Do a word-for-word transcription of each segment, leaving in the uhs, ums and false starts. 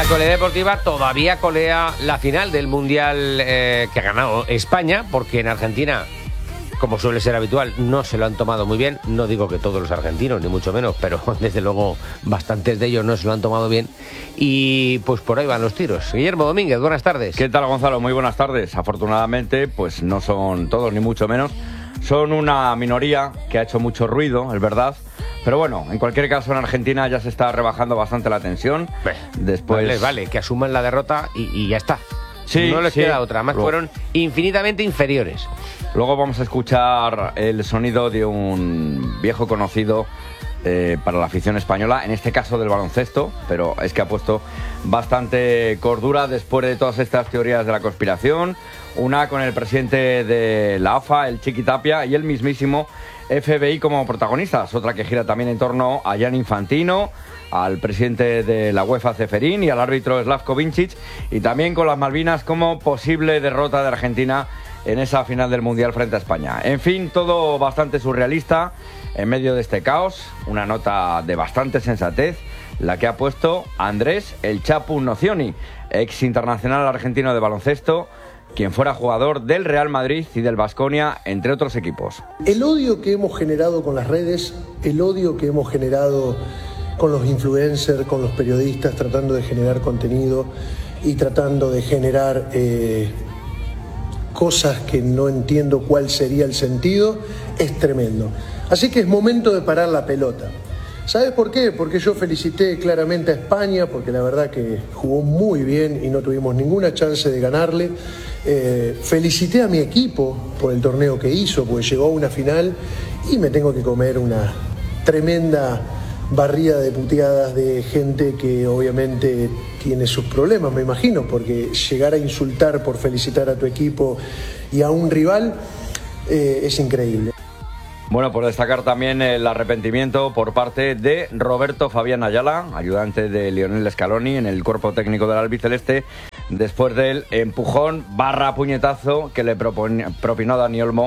actualidad deportiva todavía colea la final del Mundial eh, que ha ganado España, porque en Argentina, como suele ser habitual, no se lo han tomado muy bien. No digo que todos los argentinos, ni mucho menos, pero desde luego bastantes de ellos no se lo han tomado bien. Y pues por ahí van los tiros. Guillermo Domínguez, buenas tardes. ¿Qué tal, Gonzalo? Muy buenas tardes. Afortunadamente, pues no son todos, ni mucho menos. Son una minoría que ha hecho mucho ruido, es verdad. Pero bueno, en cualquier caso, en Argentina ya se está rebajando bastante la tensión. Después... Vale, vale, que asuman la derrota y, y ya está. Sí, no les sí. queda otra. Además, Luego, fueron infinitamente inferiores. Luego vamos a escuchar el sonido de un viejo conocido eh, para la afición española, en este caso del baloncesto, pero es que ha puesto bastante cordura después de todas estas teorías de la conspiración. Una con el presidente de la A F A, el Chiqui Tapia, y el mismísimo F B I como protagonistas. Otra que gira también en torno a Gianni Infantino, al presidente de la UEFA, Ceferín, y al árbitro Slavko Vincic, y también con las Malvinas como posible derrota de Argentina en esa final del Mundial frente a España. En fin, todo bastante surrealista en medio de este caos. Una nota de bastante sensatez, la que ha puesto Andrés El Chapu Nocioni, ex internacional argentino de baloncesto, quien fuera jugador del Real Madrid y del Baskonia, entre otros equipos. El odio que hemos generado con las redes, el odio que hemos generado con los influencers, con los periodistas, tratando de generar contenido y tratando de generar eh, cosas que no entiendo cuál sería el sentido, es tremendo. Así que es momento de parar la pelota. ¿Sabes por qué? Porque yo felicité claramente a España, porque la verdad que jugó muy bien y no tuvimos ninguna chance de ganarle. Eh, felicité a mi equipo por el torneo que hizo, porque llegó a una final y me tengo que comer una tremenda barrida de puteadas de gente que obviamente tiene sus problemas, me imagino, porque llegar a insultar por felicitar a tu equipo y a un rival eh, es increíble. Bueno, por destacar también el arrepentimiento por parte de Roberto Fabián Ayala, ayudante de Lionel Scaloni en el cuerpo técnico del albiceleste, después del empujón barra puñetazo que le propinó Dani Olmo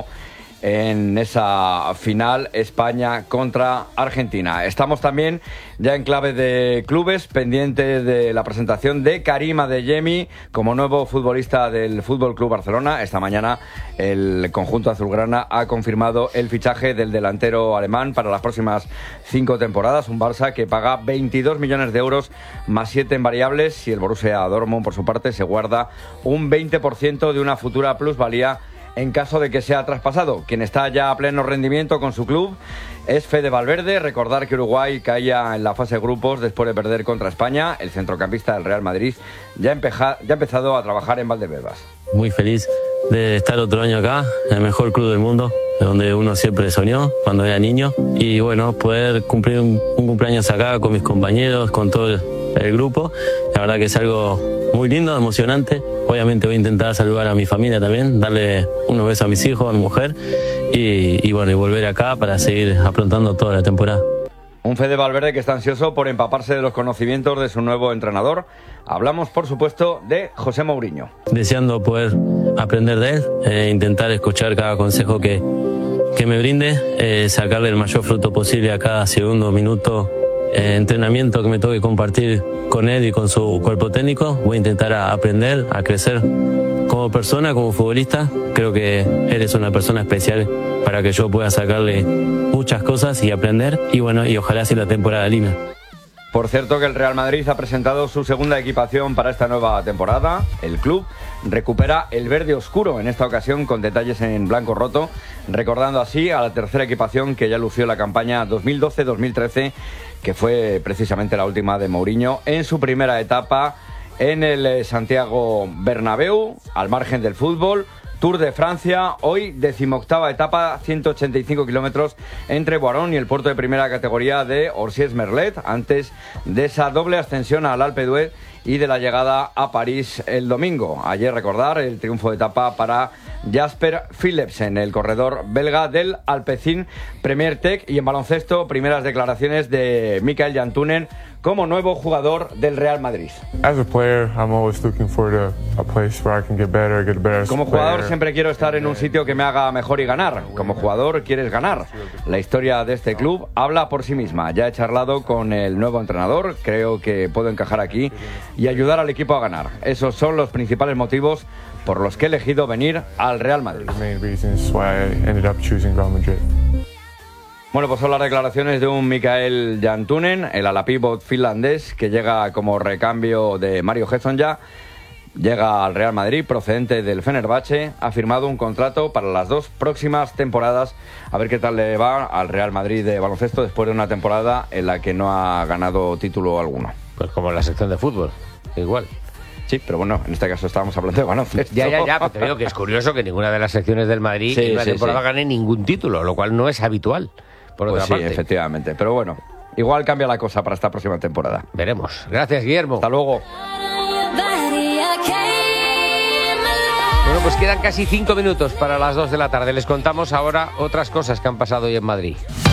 en esa final España contra Argentina. Estamos también ya en clave de clubes, pendientes de la presentación de Karim Adeyemi como nuevo futbolista del Fútbol Club Barcelona. Esta mañana el conjunto azulgrana ha confirmado el fichaje del delantero alemán para las próximas cinco temporadas, un Barça que paga veintidós millones de euros más siete en variables, y el Borussia Dortmund por su parte se guarda un veinte por ciento de una futura plusvalía en caso de que sea traspasado. Quien está ya a pleno rendimiento con su club es Fede Valverde. Recordar que Uruguay caía en la fase de grupos después de perder contra España. El centrocampista del Real Madrid ya, empeja, ya ha empezado a trabajar en Valdebebas. Muy feliz de estar otro año acá, en el mejor club del mundo, donde uno siempre soñó cuando era niño. Y bueno, poder cumplir un, un cumpleaños acá con mis compañeros, con todo el, el grupo, la verdad que es algo muy lindo, emocionante. Obviamente voy a intentar saludar a mi familia también, darle unos besos a mis hijos, a mi mujer, y, y bueno, y volver acá para seguir afrontando toda la temporada. Un Fede Valverde que está ansioso por empaparse de los conocimientos de su nuevo entrenador. Hablamos, por supuesto, de José Mourinho. Deseando poder aprender de él, eh, intentar escuchar cada consejo que, que me brinde, eh, sacarle el mayor fruto posible a cada segundo, minuto, eh, entrenamiento que me toque compartir con él y con su cuerpo técnico. Voy a intentar a aprender, a crecer como persona, como futbolista. Creo que él es una persona especial para que yo pueda sacarle muchas cosas y aprender, y bueno, y ojalá sea la temporada linda. Por cierto, que el Real Madrid ha presentado su segunda equipación para esta nueva temporada. El club recupera el verde oscuro, en esta ocasión con detalles en blanco roto, recordando así a la tercera equipación que ya lució la campaña dos mil doce dos mil trece, que fue precisamente la última de Mourinho en su primera etapa en el Santiago Bernabéu, al margen del fútbol. Tour de Francia, hoy decimoctava etapa, ciento ochenta y cinco kilómetros entre Boiron y el puerto de primera categoría de Orsières-Merlet, antes de esa doble ascensión al Alpe d'Huez y de la llegada a París el domingo. Ayer, recordar, el triunfo de etapa para Jasper Philipsen, el corredor belga del Alpecin Premier Tech. Y en baloncesto, primeras declaraciones de Mikael Jantunen como nuevo jugador del Real Madrid. As a player, I'm always looking for the, a place where I can get better, get better as a Como jugador player. siempre quiero estar en un sitio que me haga mejor y ganar. Como jugador quieres ganar. La historia de este club habla por sí misma. Ya he charlado con el nuevo entrenador, creo que puedo encajar aquí y ayudar al equipo a ganar. Esos son los principales motivos por los que he elegido venir al Real Madrid. The main reasons why I ended up choosing Real Madrid. Bueno, pues son las declaraciones de un Mikael Jantunen, el ala pívot finlandés, que llega como recambio de Mario Hezonja. Llega al Real Madrid procedente del Fenerbahce, ha firmado un contrato para las dos próximas temporadas. A ver qué tal le va al Real Madrid de baloncesto después de una temporada en la que no ha ganado título alguno. Pues como en la sección de fútbol, igual. Sí, pero bueno, en este caso estábamos hablando de baloncesto. Ya, ya, ya, pero te digo que es curioso que ninguna de las secciones del Madrid Sí, en una sí, temporada sí. gane ningún título, lo cual no es habitual, por Pues otra sí, parte. efectivamente. Pero bueno, igual cambia la cosa para esta próxima temporada. Veremos. Gracias, Guillermo. Hasta luego. Bueno, pues quedan casi cinco minutos para las dos de la tarde. Les contamos ahora otras cosas que han pasado hoy en Madrid.